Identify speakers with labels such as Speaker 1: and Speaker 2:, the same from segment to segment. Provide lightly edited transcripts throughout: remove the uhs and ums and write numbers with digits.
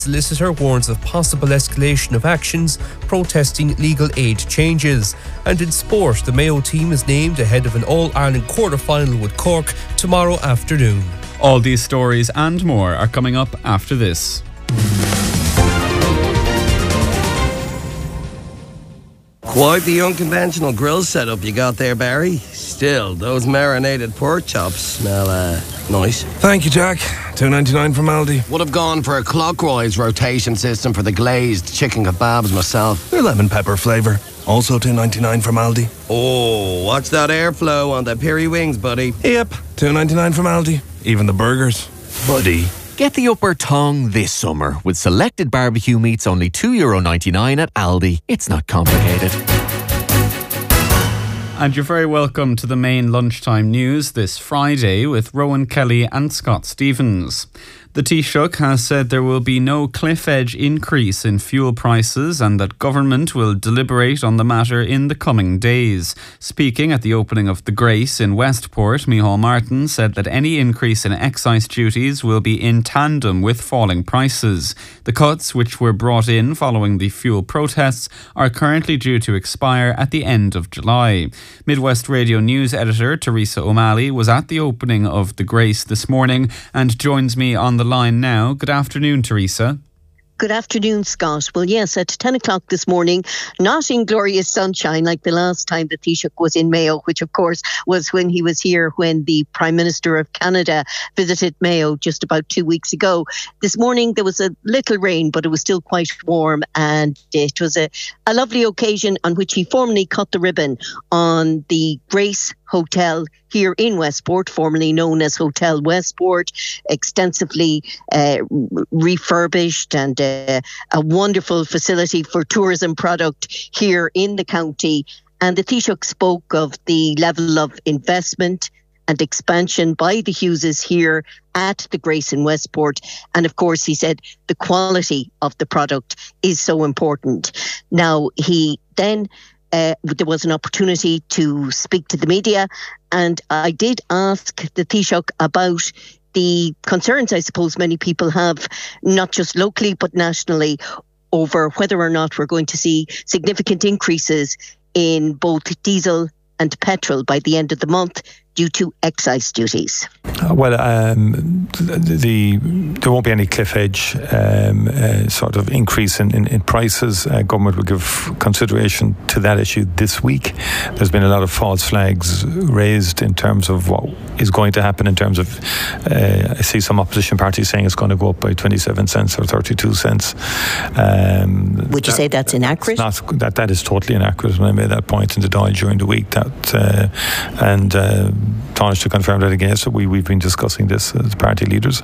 Speaker 1: solicitor warns of possible escalation of actions protesting legal aid changes. And in sport, the Mayo team is named ahead of an All-Ireland quarter-final with Cork tomorrow afternoon.
Speaker 2: All these stories and more are coming up after this.
Speaker 3: Quite the unconventional grill setup you got there, Barry. Still, those marinated pork chops smell nice.
Speaker 4: Thank you, Jack. $2.99 from Aldi.
Speaker 3: Would have gone for a clockwise rotation system for the glazed chicken kebabs myself.
Speaker 4: They're lemon pepper flavour. Also $2.99 from Aldi.
Speaker 3: Oh, watch that airflow on the peri wings, buddy.
Speaker 4: Yep, $2.99 from Aldi. Even the burgers. Buddy.
Speaker 5: Get the upper tongue this summer with selected barbecue meats only €2.99 at Aldi. It's not complicated.
Speaker 2: And you're very welcome to the main lunchtime news this Friday with Rowan Kelly and Scott Stevens. The Taoiseach has said there will be no cliff edge increase in fuel prices and that government will deliberate on the matter in the coming days. Speaking at the opening of the Grace in Westport, Micheál Martin said that any increase in excise duties will be in tandem with falling prices. The cuts, which were brought in following the fuel protests, are currently due to expire at the end of July. Midwest Radio News editor Teresa O'Malley was at the opening of the Grace this morning and joins me on the line now. Good afternoon, Teresa.
Speaker 6: Good afternoon, Scott. Well, yes, at 10 o'clock this morning, not in glorious sunshine like the last time the Taoiseach was in Mayo, which of course was when he was here when the Prime Minister of Canada visited Mayo just about 2 weeks ago. This morning there was a little rain, but it was still quite warm, and it was a lovely occasion on which he formally cut the ribbon on the Grace Hotel here in Westport, formerly known as Hotel Westport, extensively refurbished and a wonderful facility for tourism product here in the county. And the Taoiseach spoke of the level of investment and expansion by the Hugheses here at the Grace in Westport. And of course, he said the quality of the product is so important. Now, he then there was an opportunity to speak to the media, and I did ask the Taoiseach about the concerns I suppose many people have, not just locally but nationally, over whether or not we're going to see significant increases in both diesel and petrol by the end of the month due to excise duties.
Speaker 7: Well, there won't be any cliff edge sort of increase in prices. Government will give consideration to that issue this week. There's been a lot of false flags raised in terms of what is going to happen in terms of, I see some opposition parties saying it's going to go up by 27 cents or 32 cents.
Speaker 6: Would you say that's inaccurate?
Speaker 7: That is totally inaccurate. When I made that point in the Dáil during the week, Taoiseach to confirm that again. So we've been discussing this as party leaders,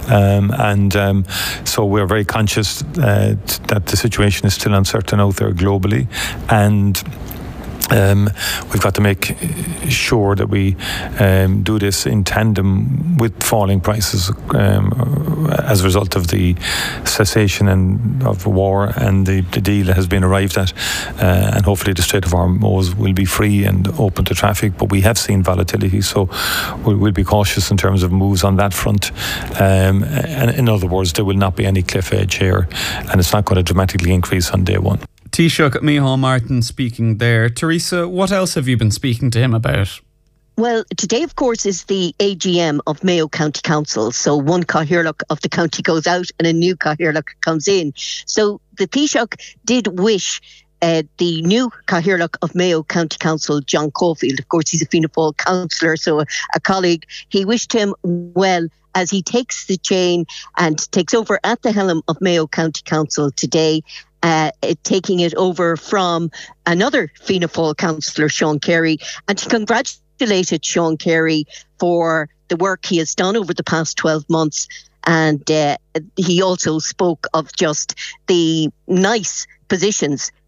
Speaker 7: so we're very conscious that the situation is still uncertain out there globally, and we've got to make sure that we do this in tandem with falling prices as a result of the cessation of war and the deal that has been arrived at, and hopefully the Strait of Hormuz will be free and open to traffic. But we have seen volatility, so we'll be cautious in terms of moves on that front, and in other words, there will not be any cliff edge here, and it's not going to dramatically increase on day one.
Speaker 2: Taoiseach Micheál Martin speaking there. Teresa, what else have you been speaking to him about?
Speaker 6: Well, today, of course, is the AGM of Mayo County Council. So one Cathaoirleach of the county goes out and a new Cathaoirleach comes in. So the Taoiseach did wish the new Cathaoirleach of Mayo County Council, John Caulfield, of course, he's a Fianna Fáil councillor, so a colleague, he wished him well as he takes the chain and takes over at the helm of Mayo County Council today, taking it over from another Fianna Fáil councillor, Sean Carey, and he congratulated Sean Carey for the work he has done over the past 12 months. And he also spoke of just the nice positions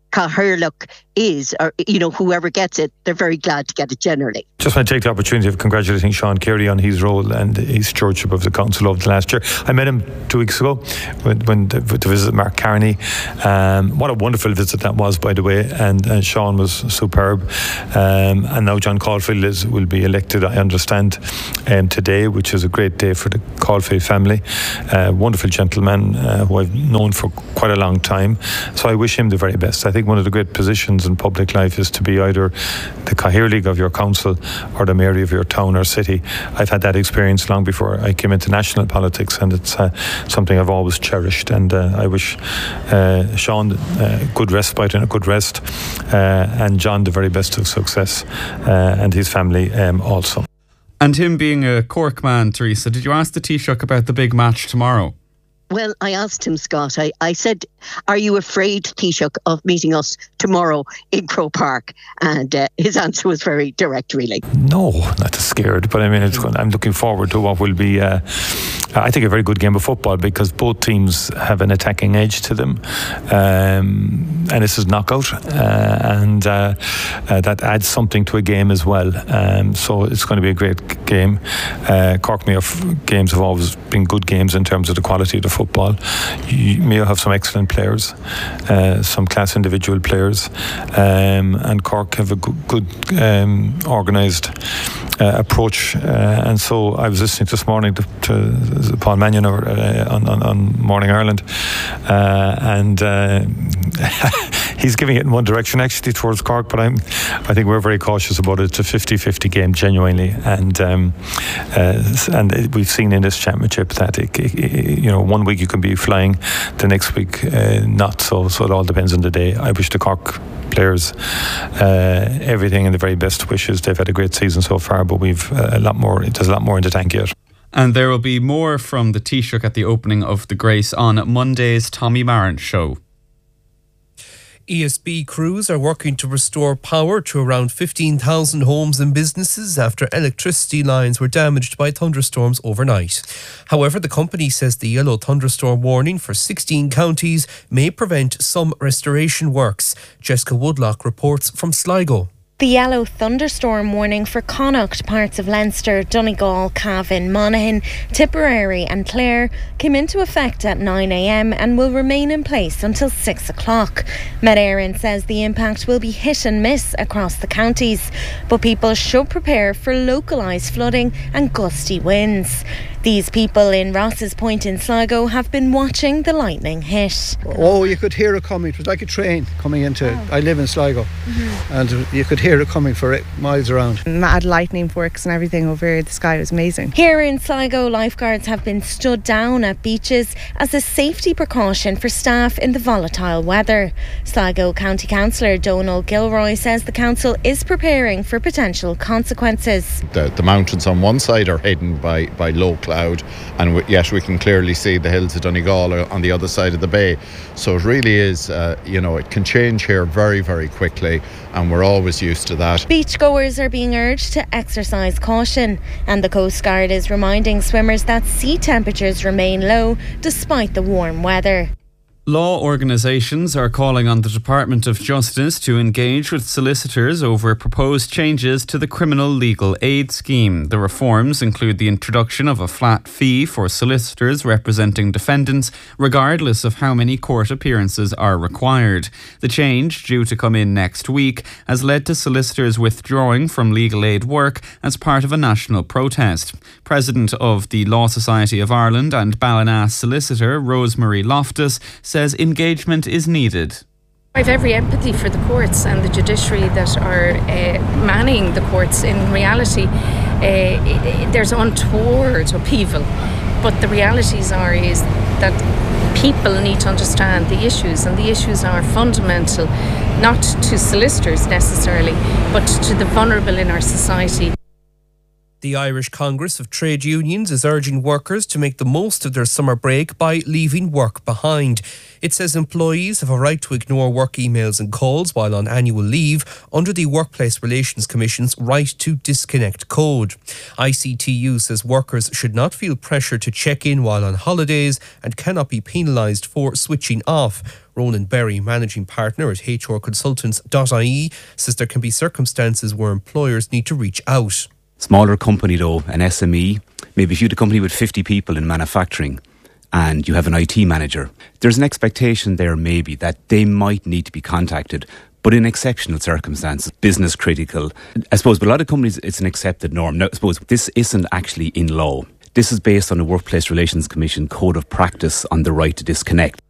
Speaker 6: Cathaoirleach is, or whoever gets it, they're very glad to get it generally.
Speaker 7: Just want to take the opportunity of congratulating Sean Carey on his role and his stewardship of the council over the last year. I met him 2 weeks ago to visit Mark Carney. What a wonderful visit that was, by the way, and Sean was superb. And now John Caulfield will be elected, I understand, today, which is a great day for the Caulfield family. Wonderful gentleman who I've known for quite a long time. So I wish him the very best. I think one of the great positions in public life is to be either the Cathaoirleach of your council or the mayor of your town or city. I've had that experience long before I came into national politics, and it's something I've always cherished. And I wish Sean good respite and a good rest, and John the very best of success, and his family also.
Speaker 2: And him being a Cork man, Teresa, did you ask the Taoiseach about the big match tomorrow?
Speaker 6: Well, I asked him, Scott, I said, are you afraid, Taoiseach, of meeting us tomorrow in Croke Park? And his answer was very direct, really.
Speaker 7: No, not scared, but I mean, I'm looking forward to what will be, I think, a very good game of football, because both teams have an attacking edge to them. And this is knockout, and that adds something to a game as well. So it's going to be a great game. Cork Mayo games have always been good games in terms of the quality of the football. Mayo have some excellent players, some class individual players, and Cork have a good organised approach. And so I was listening this morning to Paul Mannion on Morning Ireland, and he's giving it in one direction actually towards Cork, but I think we're very cautious about it. It's a 50-50 game genuinely, and we've seen in this championship that one week you can be flying, the next week not. So it all depends on the day. I wish the Cork players everything and the very best wishes. They've had a great season so far, but we've a lot more. There's a lot more in the tank yet.
Speaker 2: And there will be more from the Taoiseach at the opening of the Grace on Monday's Tommy Marrant show.
Speaker 1: ESB crews are working to restore power to around 15,000 homes and businesses after electricity lines were damaged by thunderstorms overnight. However, the company says the yellow thunderstorm warning for 16 counties may prevent some restoration works. Jessica Woodlock reports from Sligo.
Speaker 8: The yellow thunderstorm warning for Connacht, parts of Leinster, Donegal, Cavan, Monaghan, Tipperary and Clare came into effect at 9 a.m. and will remain in place until 6 o'clock. Met Éireann says the impact will be hit and miss across the counties, but people should prepare for localised flooding and gusty winds. These people in Ross's Point in Sligo have been watching the lightning hit.
Speaker 9: Oh, you could hear it coming. It was like a train coming into... I live in Sligo, and you could hear it coming for miles around.
Speaker 10: Mad lightning works and everything over here. The sky was amazing.
Speaker 8: Here in Sligo, lifeguards have been stood down at beaches as a safety precaution for staff in the volatile weather. Sligo County Councillor Donal Gilroy says the council is preparing for potential consequences.
Speaker 11: The mountains on one side are hidden by low cloud, and yet we can clearly see the hills of Donegal on the other side of the bay. So it really is, it can change here very, very quickly, and we're always used to that.
Speaker 8: Beachgoers are being urged to exercise caution, and the Coast Guard is reminding swimmers that sea temperatures remain low despite the warm weather.
Speaker 2: Law organisations are calling on the Department of Justice to engage with solicitors over proposed changes to the criminal legal aid scheme. The reforms include the introduction of a flat fee for solicitors representing defendants, regardless of how many court appearances are required. The change, due to come in next week, has led to solicitors withdrawing from legal aid work as part of a national protest. President of the Law Society of Ireland and Ballinass solicitor Rosemary Loftus says engagement is needed.
Speaker 12: I have every empathy for the courts and the judiciary that are manning the courts. In reality, there's untoward upheaval, but the realities is that people need to understand the issues, and the issues are fundamental, not to solicitors necessarily, but to the vulnerable in our society.
Speaker 1: The Irish Congress of Trade Unions is urging workers to make the most of their summer break by leaving work behind. It says employees have a right to ignore work emails and calls while on annual leave under the Workplace Relations Commission's right to disconnect code. ICTU says workers should not feel pressure to check in while on holidays and cannot be penalised for switching off. Roland Berry, managing partner at hrconsultants.ie, says there can be circumstances where employers need to reach out.
Speaker 13: Smaller company though, an SME, maybe if you had a company with 50 people in manufacturing and you have an IT manager, there's an expectation there maybe that they might need to be contacted, but in exceptional circumstances, business critical. I suppose, but a lot of companies, it's an accepted norm. Now, I suppose this isn't actually in law. This is based on the Workplace Relations Commission Code of Practice on the right to disconnect.